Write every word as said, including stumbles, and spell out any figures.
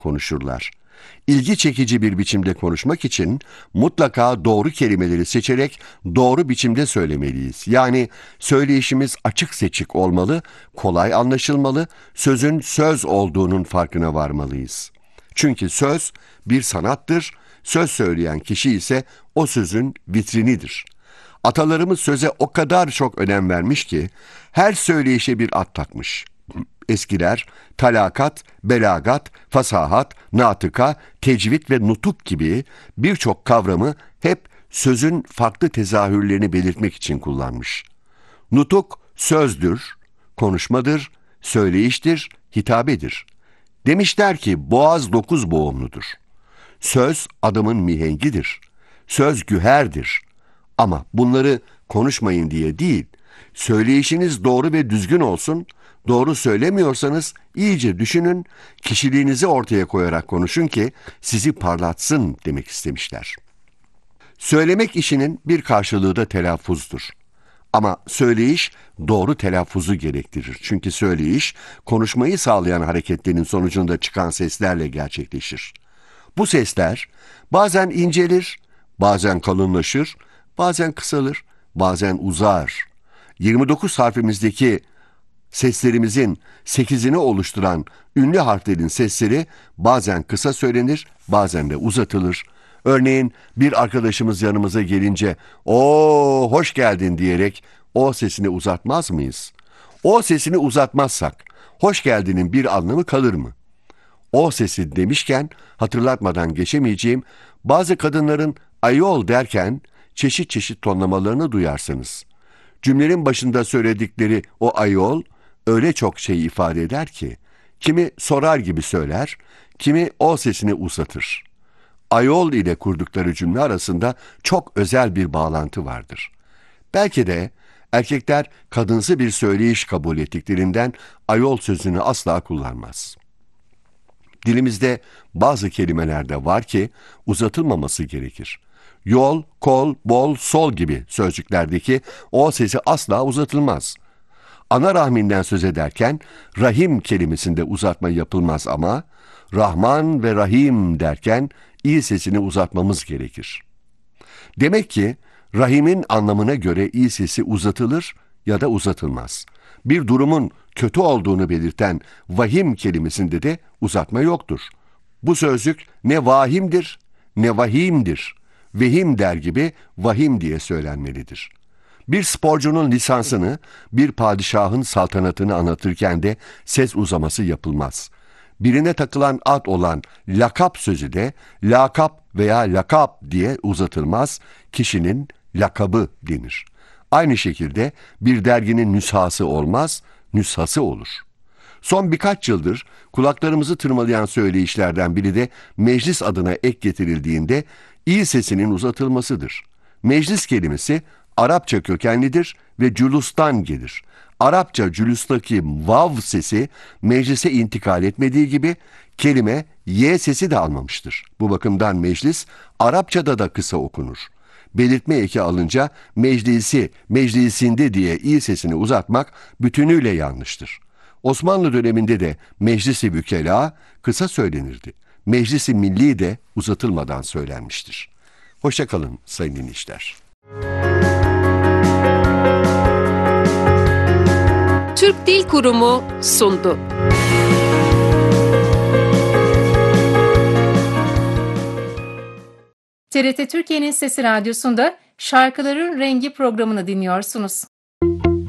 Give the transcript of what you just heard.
konuşurlar. İlgi çekici bir biçimde konuşmak için mutlaka doğru kelimeleri seçerek doğru biçimde söylemeliyiz. Yani söyleyişimiz açık seçik olmalı, kolay anlaşılmalı, sözün söz olduğunun farkına varmalıyız. Çünkü söz bir sanattır, söz söyleyen kişi ise o sözün vitrinidir. Atalarımız söze o kadar çok önem vermiş ki her söyleyişe bir ad takmış. Eskiler talakat, belagat, fasahat, natıka, tecvid ve nutuk gibi birçok kavramı hep sözün farklı tezahürlerini belirtmek için kullanmış. Nutuk sözdür, konuşmadır, söyleyiştir, hitabedir. Demişler ki boğaz dokuz boğumludur. Söz adamın mihengidir. Söz güherdir. Ama bunları konuşmayın diye değil, söyleyişiniz doğru ve düzgün olsun, doğru söylemiyorsanız iyice düşünün, kişiliğinizi ortaya koyarak konuşun ki sizi parlatsın demek istemişler. Söylemek işinin bir karşılığı da telaffuzdur. Ama söyleyiş doğru telaffuzu gerektirir. Çünkü söyleyiş, konuşmayı sağlayan hareketlerin sonucunda çıkan seslerle gerçekleşir. Bu sesler bazen incelir, bazen kalınlaşır, bazen kısalır, bazen uzar. yirmi dokuz harfimizdeki seslerimizin sekizini oluşturan ünlü harflerin sesleri bazen kısa söylenir, bazen de uzatılır. Örneğin bir arkadaşımız yanımıza gelince "Oo, hoş geldin" diyerek o sesini uzatmaz mıyız? O sesini uzatmazsak hoş geldinin bir anlamı kalır mı? O sesi demişken hatırlatmadan geçemeyeceğim, bazı kadınların ayol derken çeşit çeşit tonlamalarını duyarsınız. Cümlenin başında söyledikleri o ayol öyle çok şey ifade eder ki, kimi sorar gibi söyler, kimi o sesini uzatır. Ayol ile kurdukları cümle arasında çok özel bir bağlantı vardır. Belki de erkekler kadınsı bir söyleyiş kabul ettiklerinden ayol sözünü asla kullanmaz. Dilimizde bazı kelimelerde var ki uzatılmaması gerekir. Yol, kol, bol, sol gibi sözcüklerdeki o sesi asla uzatılmaz. Ana rahminden söz ederken rahim kelimesinde uzatma yapılmaz ama Rahman ve Rahim derken i sesini uzatmamız gerekir. Demek ki rahimin anlamına göre i sesi uzatılır ya da uzatılmaz. Bir durumun kötü olduğunu belirten vahim kelimesinde de uzatma yoktur. Bu sözcük ne vahimdir ne vahimdir. Vehim der gibi vahim diye söylenmelidir. Bir sporcunun lisansını, bir padişahın saltanatını anlatırken de ses uzaması yapılmaz. Birine takılan ad olan lakap sözü de lakap veya lakap diye uzatılmaz, kişinin lakabı denir. Aynı şekilde bir derginin nüshası olmaz, nüshası olur. Son birkaç yıldır kulaklarımızı tırmalayan söyleyişlerden biri de meclis adına ek getirildiğinde i sesinin uzatılmasıdır. Meclis kelimesi Arapça kökenlidir ve cülustan gelir. Arapça cülustaki vav sesi meclise intikal etmediği gibi kelime y sesi de almamıştır. Bu bakımdan meclis Arapçada da kısa okunur. Belirtme eki alınca meclisi, meclisinde diye i sesini uzatmak bütünüyle yanlıştır. Osmanlı döneminde de meclisi vükela kısa söylenirdi. Meclisi milli de uzatılmadan söylenmiştir. Hoşça kalın sayın dinleyiciler. Türk Dil Kurumu sundu. T R T Türkiye'nin Sesi Radyosu'nda Şarkıların Rengi programını dinliyorsunuz.